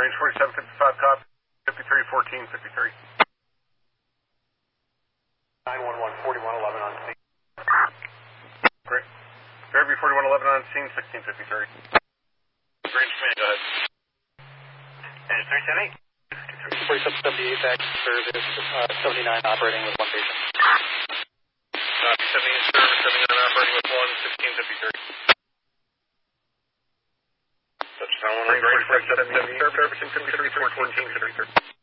Range 4755 cop, 531453. 911 4111 on scene. Great. Fairview 4111 on scene, 1653. Range command, go ahead. And 378. 4778 back to service, 79 operating with one patient. Copy, 78 service, 79 operating with one, 1653. Touchdown 1 on range 4778, servicing 531453.